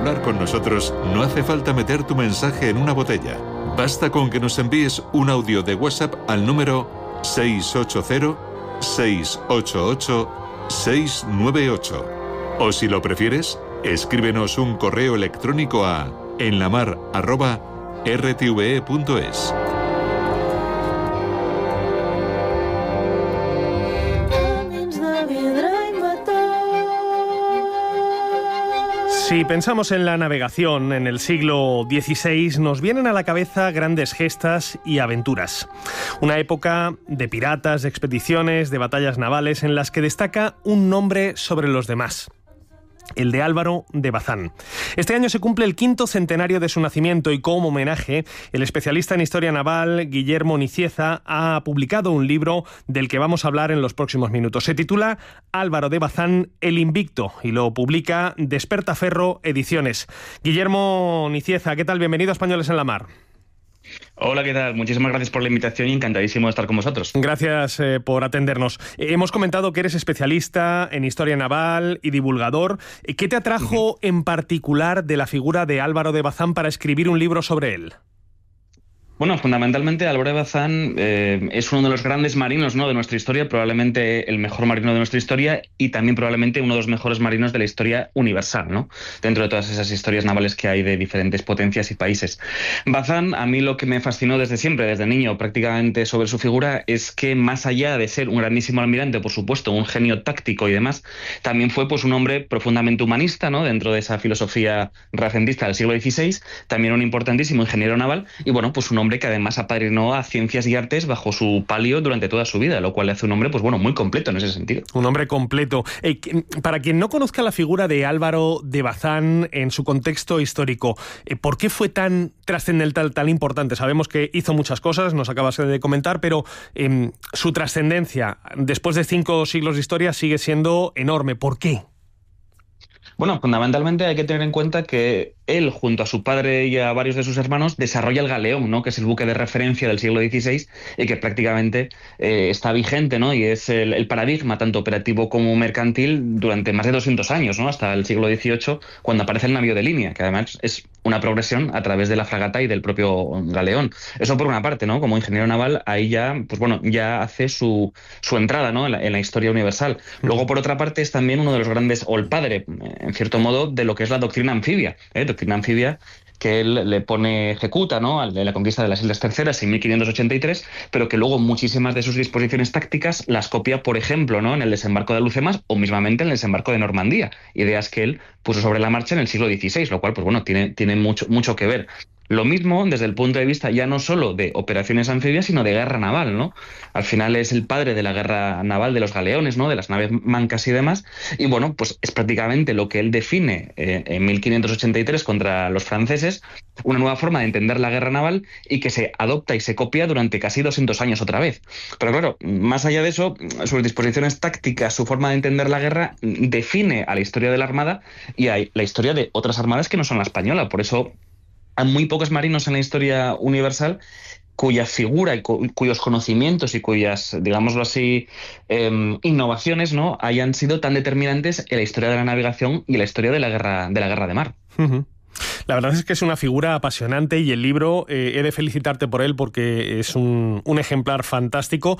hablar con nosotros, no hace falta meter tu mensaje en una botella. Basta con que nos envíes un audio de WhatsApp al número 680-688-698. O si lo prefieres, escríbenos un correo electrónico a enlamar@rtve.es. Si pensamos en la navegación en el siglo XVI, nos vienen a la cabeza grandes gestas y aventuras. Una época de piratas, de expediciones, de batallas navales en las que destaca un nombre sobre los demás: el de Álvaro de Bazán. Este año se cumple el 5º centenario de su nacimiento y, como homenaje, el especialista en historia naval Guillermo Nicieza ha publicado un libro del que vamos a hablar en los próximos minutos. Se titula Álvaro de Bazán, el Invicto, y lo publica Despertaferro Ediciones. Guillermo Nicieza, ¿qué tal? Bienvenido a Españoles en la Mar. Hola, ¿qué tal? Muchísimas gracias por la invitación y encantadísimo de estar con vosotros. Gracias por atendernos. Hemos comentado que eres especialista en historia naval y divulgador. ¿Qué te atrajo en particular de la figura de Álvaro de Bazán para escribir un libro sobre él? Bueno, fundamentalmente Álvaro de Bazán es uno de los grandes marinos, ¿no?, de nuestra historia, probablemente el mejor marino de nuestra historia y también probablemente uno de los mejores marinos de la historia universal, ¿no?, dentro de todas esas historias navales que hay de diferentes potencias y países. Bazán, a mí lo que me fascinó desde siempre, desde niño prácticamente, sobre su figura es que, más allá de ser un grandísimo almirante, por supuesto, un genio táctico y demás, también fue pues un hombre profundamente humanista, ¿no?, dentro de esa filosofía renacentista del siglo XVI, también un importantísimo ingeniero naval y, bueno, pues un hombre que además apadrinó a ciencias y artes bajo su palio durante toda su vida, lo cual le hace un hombre, pues bueno, muy completo en ese sentido. Un hombre completo. Para quien no conozca la figura de Álvaro de Bazán en su contexto histórico, ¿por qué fue tan trascendental, tan importante? Sabemos que hizo muchas cosas, nos acabas de comentar, pero su trascendencia, después de 5 siglos de historia, sigue siendo enorme. ¿Por qué? Bueno, fundamentalmente hay que tener en cuenta que él, junto a su padre y a varios de sus hermanos, desarrolla el galeón, ¿no?, que es el buque de referencia del siglo XVI y que prácticamente está vigente, ¿no?, y es el paradigma tanto operativo como mercantil durante más de 200 años, ¿no?, hasta el siglo XVIII, cuando aparece el navío de línea, que además es una progresión a través de la fragata y del propio galeón. Eso por una parte, ¿no?, como ingeniero naval, ahí ya, pues bueno, ya hace su entrada, ¿no?, en la historia universal. Luego, por otra parte, es también uno de los grandes, o el padre, en cierto modo, de lo que es la doctrina anfibia, doctrina anfibia que él ejecuta, ¿no?, de la conquista de las Islas Terceras en 1583, pero que luego muchísimas de sus disposiciones tácticas las copia, por ejemplo, ¿no?, en el desembarco de Alhucemas o mismamente en el desembarco de Normandía, ideas que él puso sobre la marcha en el siglo XVI, lo cual, pues bueno, tiene mucho que ver. Lo mismo desde el punto de vista ya no solo de operaciones anfibias, sino de guerra naval, ¿no? Al final es el padre de la guerra naval, de los galeones, ¿no?, de las naves mancas y demás, y bueno, pues es prácticamente lo que él define en 1583 contra los franceses, una nueva forma de entender la guerra naval y que se adopta y se copia durante casi 200 años otra vez. Pero claro, más allá de eso, sus disposiciones tácticas, su forma de entender la guerra, define a la historia de la Armada y a la historia de otras armadas que no son la española. Por eso hay muy pocos marinos en la historia universal cuya figura y cuyos conocimientos y cuyas, digámoslo así, innovaciones, ¿no?, hayan sido tan determinantes en la historia de la navegación y en la historia de la guerra de mar. Uh-huh. La verdad es que es una figura apasionante y el libro, he de felicitarte por él porque es un ejemplar fantástico.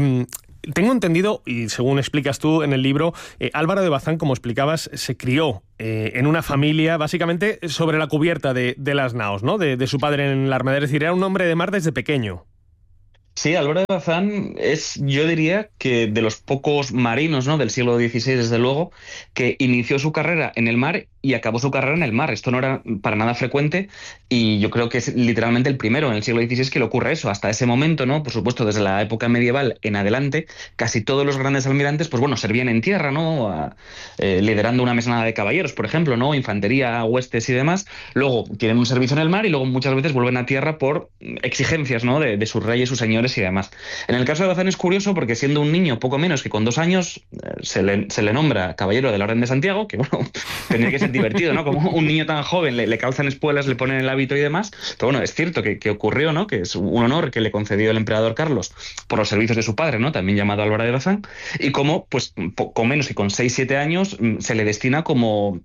Tengo entendido, y según explicas tú en el libro, Álvaro de Bazán, como explicabas, se crió en una familia básicamente sobre la cubierta de las naos, ¿no?, de su padre en la armada. Es decir, era un hombre de mar desde pequeño. Sí, Álvaro de Bazán es, yo diría, que de los pocos marinos, ¿no?, del siglo XVI, desde luego, que inició su carrera en el mar y acabó su carrera en el mar. Esto no era para nada frecuente y yo creo que es literalmente el primero en el siglo XVI que le ocurre eso. Hasta ese momento, ¿no?, por supuesto, desde la época medieval en adelante, casi todos los grandes almirantes, pues bueno, servían en tierra, ¿no?, liderando una mesnada de caballeros, por ejemplo, ¿no?, infantería, huestes y demás. Luego tienen un servicio en el mar y luego muchas veces vuelven a tierra por exigencias, ¿no?, de sus reyes, sus señores y demás. En el caso de Bazán es curioso porque, siendo un niño poco menos que con 2 años, se le nombra caballero de la Orden de Santiago, que bueno, tendría que ser divertido, ¿no?, como un niño tan joven le calzan espuelas, le ponen el hábito y demás. Pero bueno, es cierto que ocurrió, ¿no?, que es un honor que le concedió el emperador Carlos por los servicios de su padre, ¿no?, también llamado Álvaro de Bazán, y como, pues, con menos que con 6-7 años se le destina como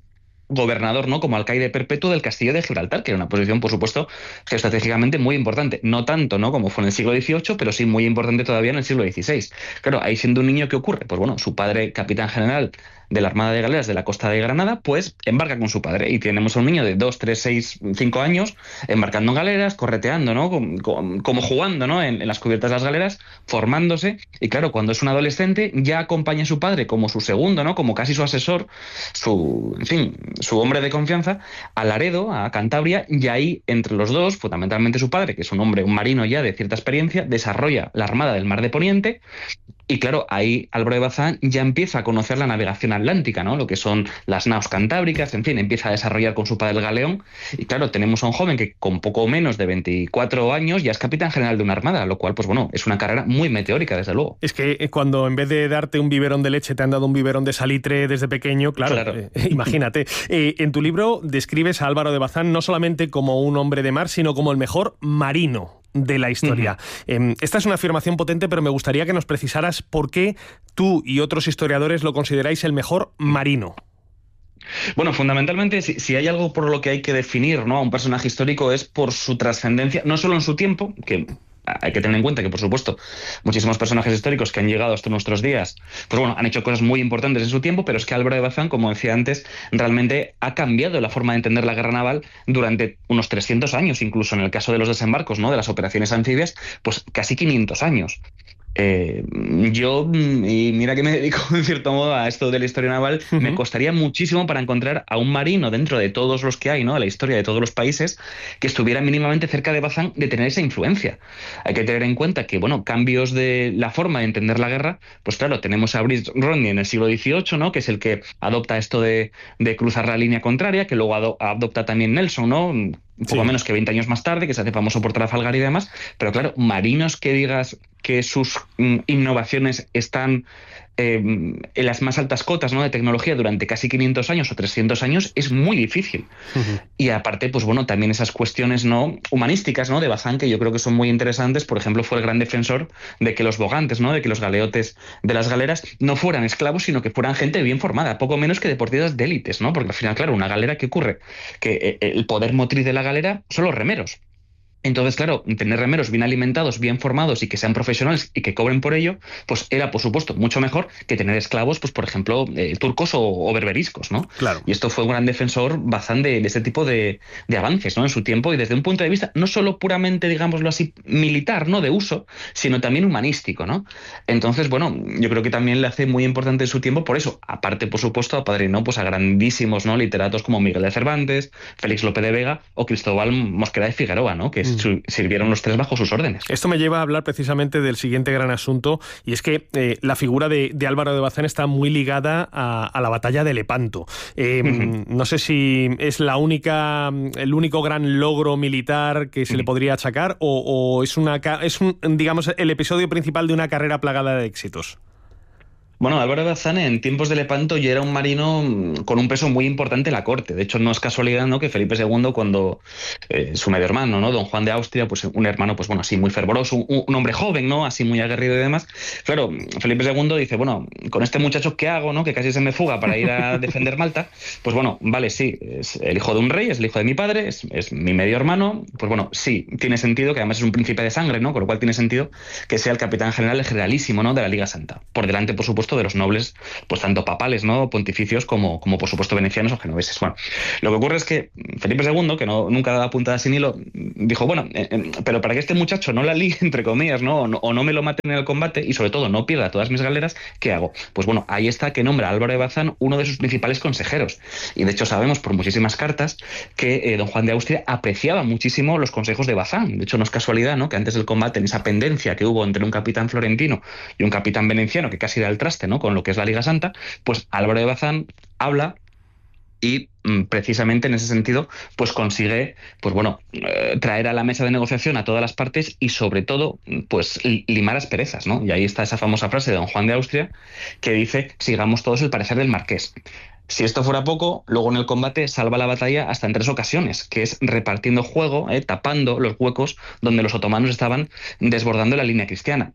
gobernador, ¿no? Como alcaide perpetuo del castillo de Gibraltar, que era una posición, por supuesto, geoestratégicamente muy importante. No tanto, ¿no? Como fue en el siglo XVIII, pero sí muy importante todavía en el siglo XVI. Claro, ahí siendo un niño, ¿qué ocurre? Pues bueno, su padre, capitán general de la Armada de Galeras de la Costa de Granada, pues embarca con su padre. Y tenemos a un niño de 2, 3, 6, 5 años embarcando en galeras, correteando, ¿no? Como jugando, ¿no? En las cubiertas de las galeras, formándose. Y claro, cuando es un adolescente, ya acompaña a su padre como su segundo, ¿no? Como casi su asesor, en fin, su hombre de confianza, a Laredo, a Cantabria, y ahí entre los dos, fundamentalmente su padre, que es un hombre, un marino ya de cierta experiencia, desarrolla la Armada del Mar de Poniente. Y claro, ahí Álvaro de Bazán ya empieza a conocer la navegación atlántica, ¿no? Lo que son las naos cantábricas, en fin, empieza a desarrollar con su padre el galeón. Y claro, tenemos a un joven que con poco menos de 24 años ya es capitán general de una armada, lo cual, pues bueno, es una carrera muy meteórica, desde luego. Es que cuando en vez de darte un biberón de leche te han dado un biberón de salitre desde pequeño, claro. Imagínate. En tu libro describes a Álvaro de Bazán no solamente como un hombre de mar, sino como el mejor marino de la historia. Esta es una afirmación potente, pero me gustaría que nos precisaras por qué tú y otros historiadores lo consideráis el mejor marino. Bueno, fundamentalmente, si hay algo por lo que hay que definir, ¿no?, a un personaje histórico es por su trascendencia, no solo en su tiempo, que hay que tener en cuenta que, por supuesto, muchísimos personajes históricos que han llegado hasta nuestros días, pues bueno, han hecho cosas muy importantes en su tiempo, pero es que Álvaro de Bazán, como decía antes, realmente ha cambiado la forma de entender la guerra naval durante unos 300 años, incluso en el caso de los desembarcos, ¿no?, de las operaciones anfibias, pues casi 500 años. Y mira que me dedico en cierto modo a esto de la historia naval, me costaría muchísimo para encontrar a un marino dentro de todos los que hay, ¿no?, de la historia de todos los países, que estuviera mínimamente cerca de Bazán de tener esa influencia. Hay que tener en cuenta que, bueno, cambios de la forma de entender la guerra, pues claro, tenemos a Brice Rodney en el siglo XVIII, ¿no?, que es el que adopta esto de cruzar la línea contraria, que luego adopta también Nelson, ¿no?, un poco menos que 20 años más tarde, que se hace famoso por Trafalgar y demás, pero claro, marinos que digas que sus innovaciones están en las más altas cotas, ¿no?, de tecnología durante casi 500 años o 300 años es muy difícil. Y aparte, pues bueno, también esas cuestiones, ¿no?, humanísticas, ¿no?, de Bazán, que yo creo que son muy interesantes. Por ejemplo, fue el gran defensor de que los bogantes, ¿no?, de que los galeotes de las galeras no fueran esclavos, sino que fueran gente bien formada, poco menos que deportistas de élites, ¿no? Porque al final, claro, una galera, ¿qué ocurre? Que el poder motriz de la galera son los remeros. Entonces, claro, tener remeros bien alimentados, bien formados y que sean profesionales y que cobren por ello, pues era, por supuesto, mucho mejor que tener esclavos, pues por ejemplo, turcos o berberiscos, ¿no? Claro. Y esto fue un gran defensor Bazán de este tipo de avances, ¿no?, en su tiempo, y desde un punto de vista no solo puramente, digámoslo así, militar, ¿no?, de uso, sino también humanístico, ¿no? Entonces, bueno, yo creo que también le hace muy importante en su tiempo por eso. Aparte, por supuesto, apadrinó pues a grandísimos, ¿no?, literatos como Miguel de Cervantes, Félix Lope de Vega o Cristóbal Mosquera de Figueroa, ¿no?, que sirvieron los tres bajo sus órdenes. Esto me lleva a hablar precisamente del siguiente gran asunto, y es que la figura de Álvaro de Bazán está muy ligada a la batalla de Lepanto. No sé si es el único gran logro militar que se le podría achacar, o es digamos, el episodio principal de una carrera plagada de éxitos. Bueno, Álvaro de Bazán en tiempos de Lepanto ya era un marino con un peso muy importante en la corte. De hecho, no es casualidad, ¿no?, que Felipe II, cuando su medio hermano, ¿no?, don Juan de Austria, pues un hermano, pues bueno, así muy fervoroso, un hombre joven, ¿no?, así muy aguerrido y demás. Claro, Felipe II dice, bueno, con este muchacho, ¿qué hago, no?, que casi se me fuga para ir a defender Malta. Pues bueno, vale, sí, es el hijo de un rey, es el hijo de mi padre, es mi medio hermano. Pues bueno, sí, tiene sentido, que además es un príncipe de sangre, ¿no?, con lo cual tiene sentido que sea el capitán general, el generalísimo, ¿no?, de la Liga Santa. Por delante, por supuesto, de los nobles, pues tanto papales, ¿no?, pontificios, como por supuesto venecianos o genoveses. Bueno, lo que ocurre es que Felipe II, que nunca daba puntada sin hilo, dijo, bueno, pero para que este muchacho no la líe, entre comillas, ¿no?, o no me lo maten en el combate, y sobre todo no pierda todas mis galeras, ¿qué hago? Pues bueno, ahí está que nombra a Álvaro de Bazán uno de sus principales consejeros. Y de hecho sabemos por muchísimas cartas que don Juan de Austria apreciaba muchísimo los consejos de Bazán. De hecho, no es casualidad, ¿no?, que antes del combate, en esa pendencia que hubo entre un capitán florentino y un capitán veneciano, que casi era el traste, ¿no?, con lo que es la Liga Santa, pues Álvaro de Bazán habla y precisamente en ese sentido pues consigue, pues bueno, traer a la mesa de negociación a todas las partes y sobre todo pues limar asperezas, ¿no? Y ahí está esa famosa frase de don Juan de Austria que dice: sigamos todos el parecer del marqués. Si esto fuera poco, luego en el combate salva la batalla hasta en 3 ocasiones, que es repartiendo fuego, tapando los huecos donde los otomanos estaban desbordando la línea cristiana.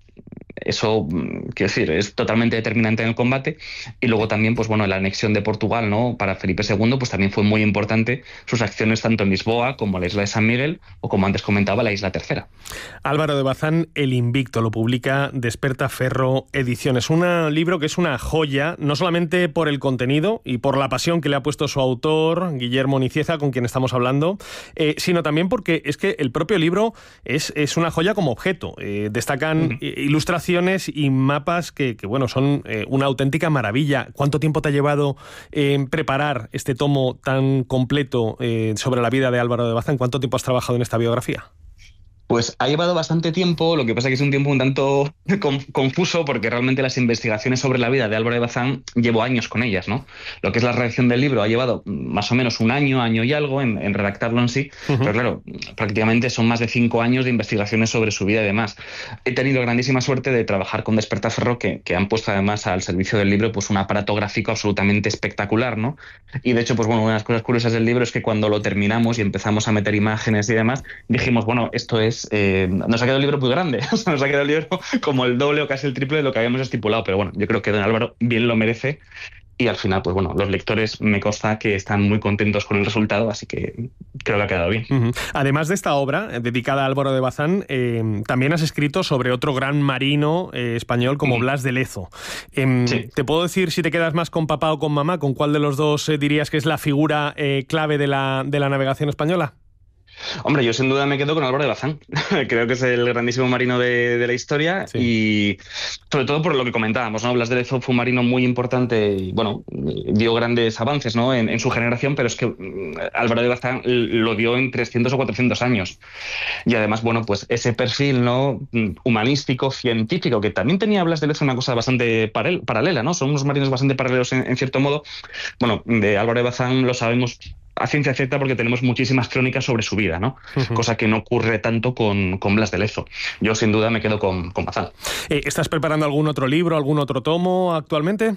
eso, quiero decir, es totalmente determinante en el combate. Y luego también, pues bueno, la anexión de Portugal, ¿no?, para Felipe II, pues también fue muy importante sus acciones tanto en Lisboa como en la isla de San Miguel, o como antes comentaba, la isla Tercera. Álvaro de Bazán, El Invicto, lo publica Despertaferro Ediciones. Un libro que es una joya, no solamente por el contenido y por la pasión que le ha puesto su autor, Guillermo Nicieza, con quien estamos hablando, sino también porque es que el propio libro es una joya como objeto. Destacan ilustraciones y mapas que bueno, son una auténtica maravilla. ¿Cuánto tiempo te ha llevado preparar este tomo tan completo sobre la vida de Álvaro de Bazán? ¿Cuánto tiempo has trabajado en esta biografía? Pues ha llevado bastante tiempo, lo que pasa que es un tiempo un tanto confuso, porque realmente las investigaciones sobre la vida de Álvaro de Bazán llevo años con ellas, ¿no? Lo que es la redacción del libro ha llevado más o menos un año y algo en redactarlo en sí, pero claro, prácticamente son más de 5 años de investigaciones sobre su vida y demás. He tenido grandísima suerte de trabajar con Despertaferro, que han puesto además al servicio del libro pues un aparato gráfico absolutamente espectacular, ¿no? Y de hecho, pues bueno, una de las cosas curiosas del libro es que cuando lo terminamos y empezamos a meter imágenes y demás, dijimos, bueno, esto es nos ha quedado el libro muy grande, o sea, nos ha quedado el libro como el doble o casi el triple de lo que habíamos estipulado, pero bueno, yo creo que don Álvaro bien lo merece, y al final, pues bueno, los lectores me consta que están muy contentos con el resultado, así que creo que ha quedado bien. Además de esta obra dedicada a Álvaro de Bazán, también has escrito sobre otro gran marino español como Blas de Lezo. Sí. ¿Te puedo decir si te quedas más con papá o con mamá? ¿Con cuál de los dos dirías que es la figura clave de la navegación española? Hombre, yo sin duda me quedo con Álvaro de Bazán. Creo que es el grandísimo marino de la historia, sí. Y sobre todo por lo que comentábamos, ¿no? Blas de Lezo fue un marino muy importante y, bueno, dio grandes avances, ¿no?, en su generación, pero es que Álvaro de Bazán lo dio en 300 o 400 años. Y además, bueno, pues ese perfil, ¿no?, humanístico, científico, que también tenía Blas de Lezo, una cosa bastante paralela, ¿no? Son unos marinos bastante paralelos en cierto modo. Bueno, de Álvaro de Bazán lo sabemos a ciencia cierta porque tenemos muchísimas crónicas sobre su vida, ¿no? Cosa que no ocurre tanto con Blas de Lezo. Yo sin duda me quedo con Bazán. ¿Estás preparando algún otro libro, algún otro tomo actualmente?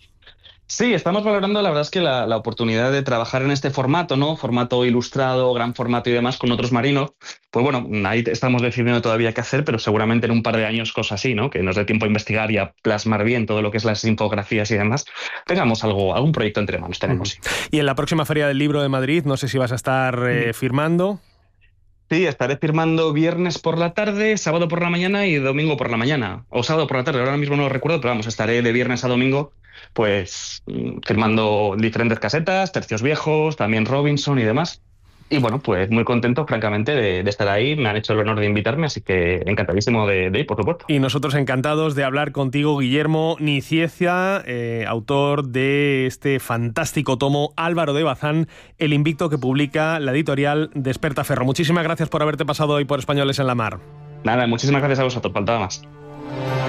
Sí, estamos valorando, la verdad es que la oportunidad de trabajar en este formato, ¿no? Formato ilustrado, gran formato y demás, con otros marinos. Pues bueno, ahí estamos decidiendo todavía qué hacer, pero seguramente en un par de años, cosas así, ¿no?, que nos dé tiempo a investigar y a plasmar bien todo lo que es las infografías y demás, tengamos algún proyecto entre manos, tenemos. Y en la próxima Feria del Libro de Madrid, no sé si vas a estar firmando. Sí, estaré firmando viernes por la tarde, sábado por la mañana y domingo por la mañana. O sábado por la tarde, ahora mismo no lo recuerdo, pero vamos, estaré de viernes a domingo pues firmando diferentes casetas, tercios viejos, también Robinson y demás. Y bueno, pues muy contento, francamente, de estar ahí. Me han hecho el honor de invitarme, así que encantadísimo de ir, por supuesto. Y nosotros encantados de hablar contigo, Guillermo Nicieza, autor de este fantástico tomo Álvaro de Bazán, El Invicto, que publica la editorial Despertaferro. Muchísimas gracias por haberte pasado hoy por Españoles en la Mar. Nada, muchísimas gracias a vosotros, faltaba más.